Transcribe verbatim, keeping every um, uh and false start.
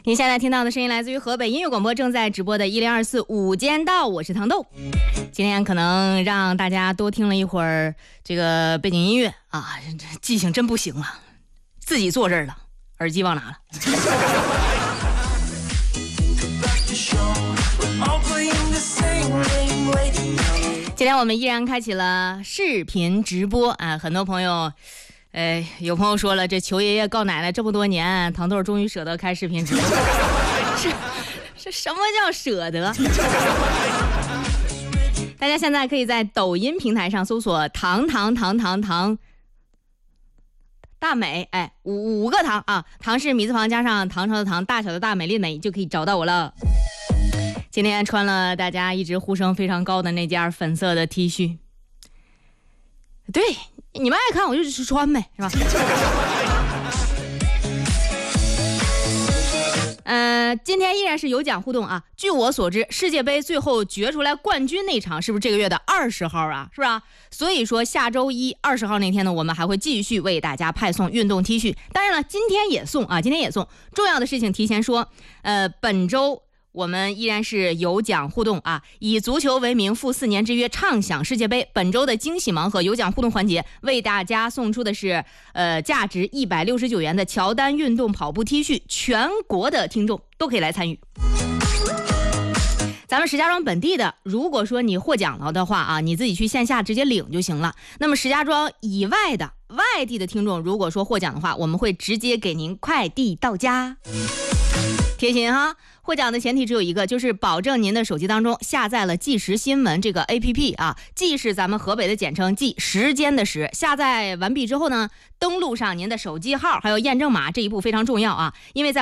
您现在听到的声音来自于河北音乐广播正在直播的一零二四午间到，我是糖豆。今天可能让大家多听了一会儿这个背景音乐啊，记性真不行了，自己坐这儿了，耳机忘拿了。今天我们依然开启了视频直播啊，很多朋友。呃，有朋友说了，这求爷爷告奶奶这么多年，糖豆终于舍得开视频直播。是是什么叫舍得？大家现在可以在抖音平台上搜索“糖糖糖糖糖大美”，哎，五五个糖啊，糖是米字旁加上唐朝的唐，大小的大，美丽的美，就可以找到我了。今天穿了大家一直呼声非常高的那件粉色的 T 恤，对。你们爱看我就穿呗，是吧？呃，今天依然是有奖互动啊。据我所知，世界杯最后决出来冠军那场是不是这个月的二十号啊？是吧？所以说下周一二十号那天呢，我们还会继续为大家派送运动 T 恤。当然了，今天也送啊，今天也送。重要的事情提前说，呃，本周。我们依然是有奖互动啊！以足球为名赴四年之约，畅享世界杯。本周的惊喜盲盒有奖互动环节，为大家送出的是呃价值一百六十九元的乔丹运动跑步 T 恤，全国的听众都可以来参与。咱们石家庄本地的，如果说你获奖了的话啊，你自己去线下直接领就行了。那么石家庄以外的外地的听众，如果说获奖的话，我们会直接给您快递到家。贴心哈，获奖的前提只有一个，就是保证您的手机当中下载了即时新闻这个 A P P 啊，即是咱们河北的简称，即时间的时。下载完毕之后呢，登录上您的手机号还有验证码，这一步非常重要啊，因为在